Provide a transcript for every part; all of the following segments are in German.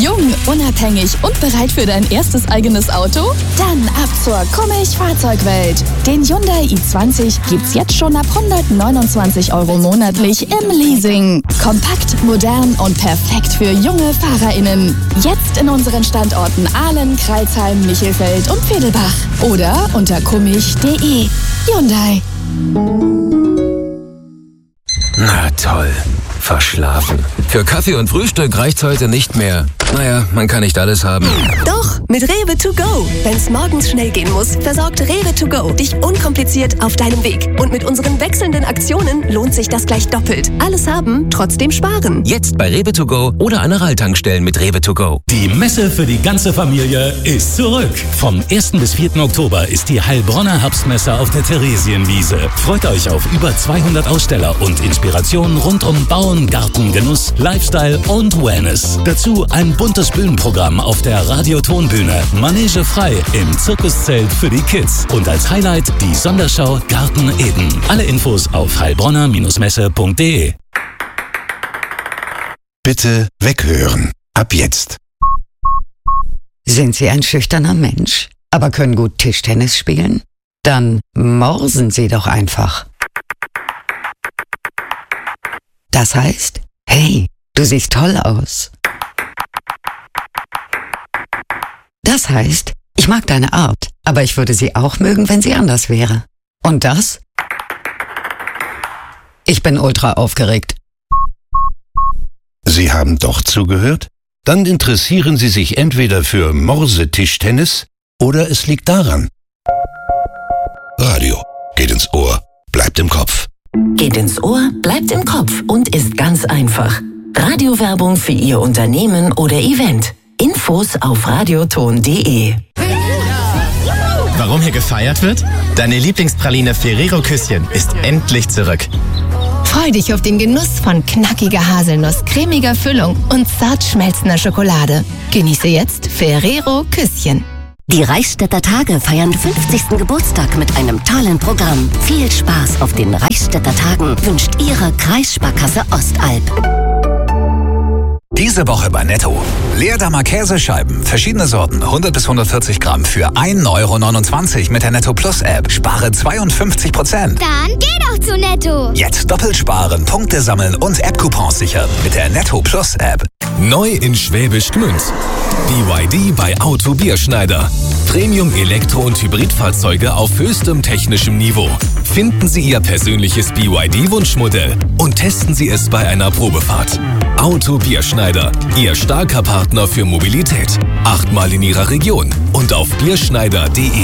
Jung, unabhängig und bereit für dein erstes eigenes Auto? Dann ab zur Kummich-Fahrzeugwelt. Den Hyundai i20 gibt's jetzt schon ab 129 € monatlich im Leasing. Kompakt, modern und perfekt für junge FahrerInnen. Jetzt in unseren Standorten Ahlen, Crailsheim, Michelfeld und Vedelbach. Oder unter kummich.de. Hyundai. Na toll, verschlafen. Für Kaffee und Frühstück reicht's heute nicht mehr. Naja, man kann nicht alles haben. Doch, mit Rewe to go. Wenn's morgens schnell gehen muss, versorgt Rewe to go dich unkompliziert auf deinem Weg. Und mit unseren wechselnden Aktionen lohnt sich das gleich doppelt. Alles haben, trotzdem sparen. Jetzt bei Rewe to go oder an Aral-Tankstellen mit Rewe to go. Die Messe für die ganze Familie ist zurück. Vom 1. bis 4. Oktober ist die Heilbronner Herbstmesse auf der Theresienwiese. Freut euch auf über 200 Aussteller und Inspirationen rund um Bauen, Garten, Genuss, Lifestyle und Wellness. Dazu ein buntes Bühnenprogramm auf der Radiotonbühne, Manege frei im Zirkuszelt für die Kids und als Highlight die Sonderschau Garten Eden. Alle Infos auf heilbronner-messe.de. Bitte weghören. Ab jetzt. Sind Sie ein schüchterner Mensch, aber können gut Tischtennis spielen? Dann morsen Sie doch einfach. Das heißt, hey, du siehst toll aus. Das heißt, ich mag deine Art, aber ich würde sie auch mögen, wenn sie anders wäre. Und das? Ich bin ultra aufgeregt. Sie haben doch zugehört? Dann interessieren Sie sich entweder für Morsetischtennis oder es liegt daran. Radio geht ins Ohr, bleibt im Kopf. Geht ins Ohr, bleibt im Kopf und ist ganz einfach. Radiowerbung für Ihr Unternehmen oder Event. Infos auf radioton.de. Warum hier gefeiert wird? Deine Lieblingspraline Ferrero Küsschen ist endlich zurück. Freu dich auf den Genuss von knackiger Haselnuss, cremiger Füllung und zart schmelzender Schokolade. Genieße jetzt Ferrero Küsschen. Die Reichsstädter Tage feiern 50. Geburtstag mit einem tollen Programm. Viel Spaß auf den Reichsstädter Tagen wünscht Ihre Kreissparkasse Ostalb. Diese Woche bei Netto. Leerdammer Käsescheiben, verschiedene Sorten, 100 bis 140 Gramm für 1,29 € mit der Netto Plus App. Spare 52%. Dann geh doch zu Netto. Jetzt doppelt sparen, Punkte sammeln und App-Coupons sichern mit der Netto Plus App. Neu in Schwäbisch Gmünd. BYD bei Auto Bierschneider. Premium Elektro- und Hybridfahrzeuge auf höchstem technischem Niveau. Finden Sie Ihr persönliches BYD-Wunschmodell und testen Sie es bei einer Probefahrt. Auto Bierschneider, Ihr starker Partner für Mobilität. 8-mal in Ihrer Region und auf bierschneider.de.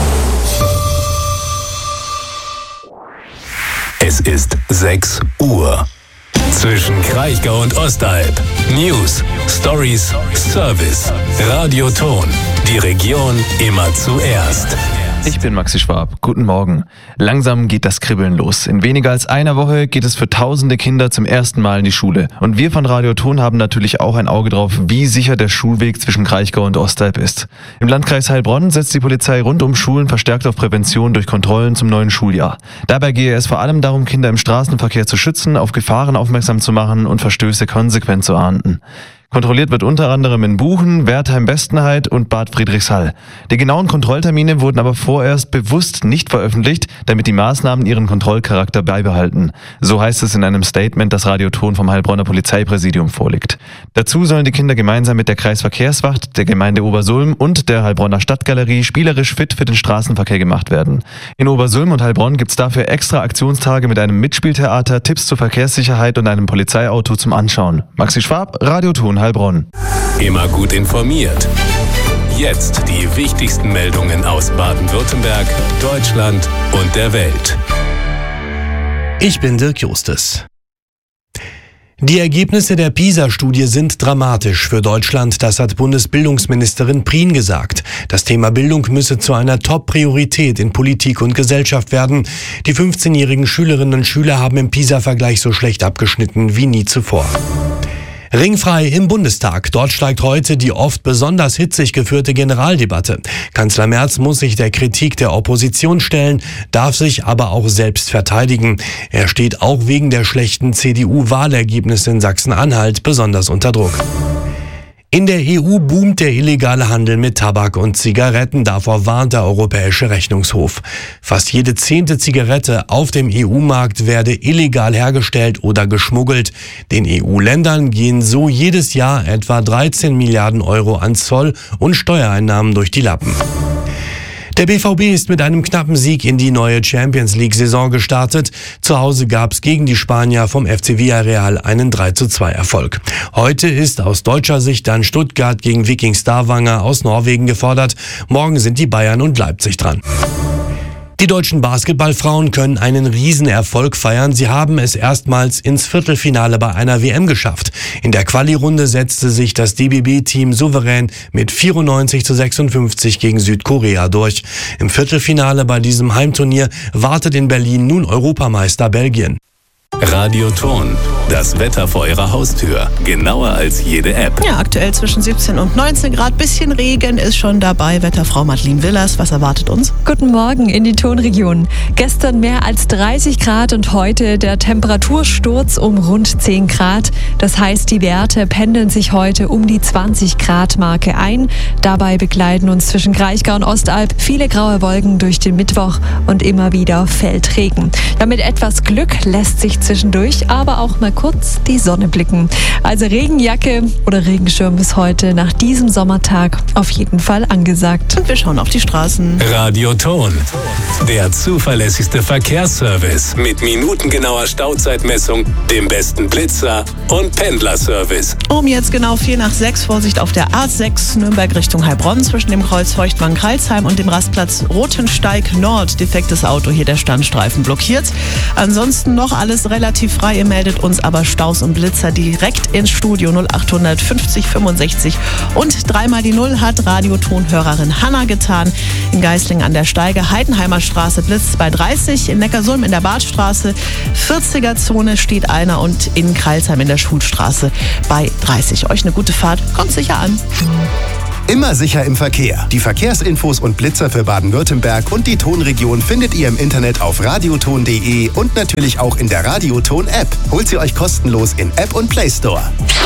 Es ist 6 Uhr. Zwischen Kraichgau und Ostalb. News, Stories, Service. Radioton. Die Region immer zuerst. Ich bin Maxi Schwab. Guten Morgen. Langsam geht das Kribbeln los. In weniger als einer Woche geht es für tausende Kinder zum ersten Mal in die Schule. Und wir von Radioton haben natürlich auch ein Auge drauf, wie sicher der Schulweg zwischen Kraichgau und Ostalb ist. Im Landkreis Heilbronn setzt die Polizei rund um Schulen verstärkt auf Prävention durch Kontrollen zum neuen Schuljahr. Dabei gehe es vor allem darum, Kinder im Straßenverkehr zu schützen, auf Gefahren aufmerksam zu machen und Verstöße konsequent zu ahnden. Kontrolliert wird unter anderem in Buchen, Wertheim-Westenheid und Bad Friedrichshall. Die genauen Kontrolltermine wurden aber vorerst bewusst nicht veröffentlicht, damit die Maßnahmen ihren Kontrollcharakter beibehalten. So heißt es in einem Statement, das Radioton vom Heilbronner Polizeipräsidium vorliegt. Dazu sollen die Kinder gemeinsam mit der Kreisverkehrswacht, der Gemeinde Obersulm und der Heilbronner Stadtgalerie spielerisch fit für den Straßenverkehr gemacht werden. In Obersulm und Heilbronn gibt's dafür extra Aktionstage mit einem Mitspieltheater, Tipps zur Verkehrssicherheit und einem Polizeiauto zum Anschauen. Maxi Schwab, Radioton Heilbronn. Immer gut informiert. Jetzt die wichtigsten Meldungen aus Baden-Württemberg, Deutschland und der Welt. Ich bin Dirk Justus. Die Ergebnisse der PISA-Studie sind dramatisch für Deutschland, das hat Bundesbildungsministerin Prien gesagt. Das Thema Bildung müsse zu einer Top-Priorität in Politik und Gesellschaft werden. Die 15-jährigen Schülerinnen und Schüler haben im PISA-Vergleich so schlecht abgeschnitten wie nie zuvor. Ringfrei im Bundestag. Dort steigt heute die oft besonders hitzig geführte Generaldebatte. Kanzler Merz muss sich der Kritik der Opposition stellen, darf sich aber auch selbst verteidigen. Er steht auch wegen der schlechten CDU-Wahlergebnisse in Sachsen-Anhalt besonders unter Druck. In der EU boomt der illegale Handel mit Tabak und Zigaretten, davor warnt der Europäische Rechnungshof. Fast jede 10. Zigarette auf dem EU-Markt werde illegal hergestellt oder geschmuggelt. Den EU-Ländern gehen so jedes Jahr etwa 13 Milliarden Euro an Zoll- und Steuereinnahmen durch die Lappen. Der BVB ist mit einem knappen Sieg in die neue Champions-League-Saison gestartet. Zu Hause gab es gegen die Spanier vom FC Villarreal einen 3:2-Erfolg. Heute ist aus deutscher Sicht dann Stuttgart gegen Viking Stavanger aus Norwegen gefordert. Morgen sind die Bayern und Leipzig dran. Die deutschen Basketballfrauen können einen Riesenerfolg feiern. Sie haben es erstmals ins Viertelfinale bei einer WM geschafft. In der Quali-Runde setzte sich das DBB-Team souverän mit 94:56 gegen Südkorea durch. Im Viertelfinale bei diesem Heimturnier wartet in Berlin nun Europameister Belgien. Radioton, das Wetter vor Ihrer Haustür. Genauer als jede App. Ja, aktuell zwischen 17 und 19 Grad. Bisschen Regen ist schon dabei. Wetterfrau Madeline Willers, was erwartet uns? Guten Morgen in die Tonregion. Gestern mehr als 30 Grad und heute der Temperatursturz um rund 10 Grad. Das heißt, die Werte pendeln sich heute um die 20 Grad Marke ein. Dabei begleiten uns zwischen Kraichgau und Ostalb viele graue Wolken durch den Mittwoch und immer wieder fällt Regen. Ja, mit etwas Glück lässt sich zwischendurch aber auch mal kurz die Sonne blicken. Also Regenjacke oder Regenschirm ist heute nach diesem Sommertag auf jeden Fall angesagt. Und wir schauen auf die Straßen. Radioton, der zuverlässigste Verkehrsservice mit minutengenauer Stauzeitmessung, dem besten Blitzer und Pendlerservice. Um jetzt genau 5:45, Vorsicht auf der A6 Nürnberg Richtung Heilbronn zwischen dem Kreuz Feuchtwangen-Kreilsheim und dem Rastplatz Rotensteig Nord. Defektes Auto, hier der Standstreifen blockiert. Ansonsten noch alles relativ frei. Ihr meldet uns aber Staus und Blitzer direkt ins Studio 0800 50 65 und 3 die 0 hat Radiotonhörerin Hanna getan. In Geislingen an der Steige, Heidenheimer Straße blitzt bei 30, in Neckarsulm in der Badstraße 40er-Zone steht einer und in Kreilsheim in der Schulstraße bei 30. Euch eine gute Fahrt, kommt sicher an. Immer sicher im Verkehr. Die Verkehrsinfos und Blitzer für Baden-Württemberg und die Tonregion findet ihr im Internet auf radioton.de und natürlich auch in der Radioton-App. Holt sie euch kostenlos in App und Play Store.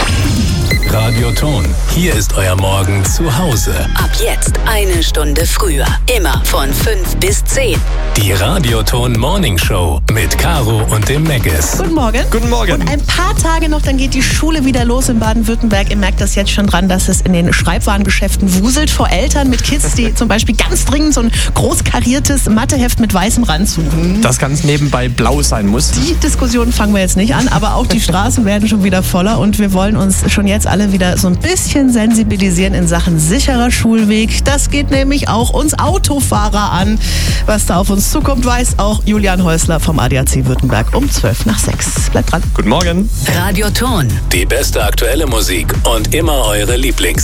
Radioton, hier ist euer Morgen zu Hause. Ab jetzt 1 Stunde früher. Immer von 5 bis 10. Die Radioton Morning Show mit Caro und dem Meggis. Guten Morgen. Guten Morgen. Und ein paar Tage noch, dann geht die Schule wieder los in Baden-Württemberg. Ihr merkt das jetzt schon dran, dass es in den Schreibwarengeschäften wuselt vor Eltern mit Kids, die zum Beispiel ganz dringend so ein groß kariertes Matheheft mit weißem Rand suchen. Das ganz nebenbei blau sein muss. Die Diskussion fangen wir jetzt nicht an, aber auch die Straßen werden schon wieder voller und wir wollen uns schon jetzt alle wieder so ein bisschen sensibilisieren in Sachen sicherer Schulweg. Das geht nämlich auch uns Autofahrer an. Was da auf uns zukommt, weiß auch Julian Häusler vom ADAC Württemberg um 5:45. Bleibt dran. Guten Morgen. Radioton. Die beste aktuelle Musik und immer eure Lieblings